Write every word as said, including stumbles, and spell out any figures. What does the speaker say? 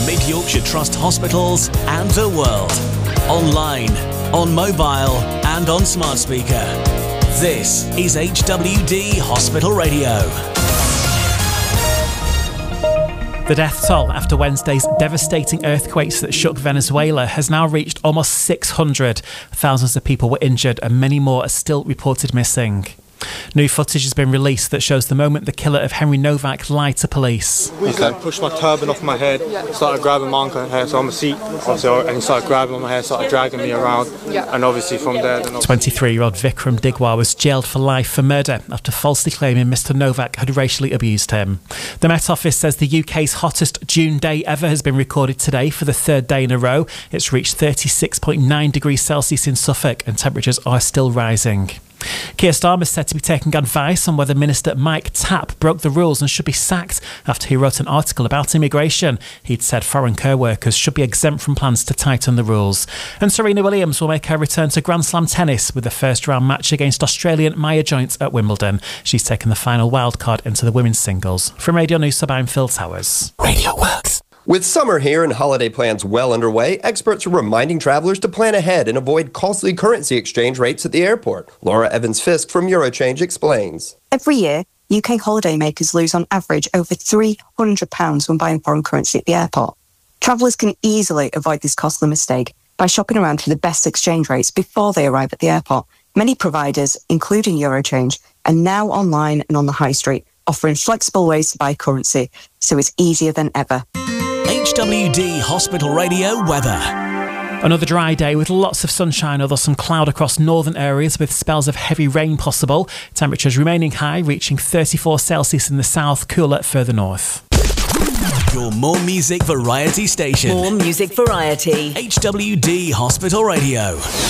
Mid Yorkshire Trust hospitals and the world. Online, on mobile and on smart speaker. This is H W D Hospital Radio. The death toll after Wednesday's devastating earthquakes that shook Venezuela has now reached almost six hundred. Thousands of people were injured and many more are still reported missing. New footage has been released that shows the moment the killer of Henry Novak lied to police. Okay. He pushed my turban off my head, started grabbing my uncle's hair, so on the seat, obviously, and he started grabbing my hair, started dragging me around, and obviously from there... twenty-three-year-old Vikram Digwar was jailed for life for murder after falsely claiming Mister Novak had racially abused him. The Met Office says the U K's hottest June day ever has been recorded today for the third day in a row. It's reached thirty-six point nine degrees Celsius in Suffolk and temperatures are still rising. Keir Starmer is said to be taking advice on whether Minister Mike Tapp broke the rules and should be sacked after he wrote an article about immigration. He'd said foreign care workers should be exempt from plans to tighten the rules. And Serena Williams will make her return to Grand Slam tennis with the first round match against Australian Maya Joint at Wimbledon. She's taken the final wildcard into the women's singles. From Radio News Sub, I'm Phil Towers. Radio Works. With summer here and holiday plans well underway, experts are reminding travellers to plan ahead and avoid costly currency exchange rates at the airport. Laura Evans-Fisk from Eurochange explains. Every year, U K holidaymakers lose on average over three hundred pounds when buying foreign currency at the airport. Travellers can easily avoid this costly mistake by shopping around for the best exchange rates before they arrive at the airport. Many providers, including Eurochange, are now online and on the high street, offering flexible ways to buy currency, so it's easier than ever. H W D Hospital Radio weather. Another dry day with lots of sunshine, although some cloud across northern areas with spells of heavy rain possible. Temperatures remaining high, reaching thirty-four Celsius in the south, cooler further north. Your more music variety station. More music variety. H W D Hospital Radio.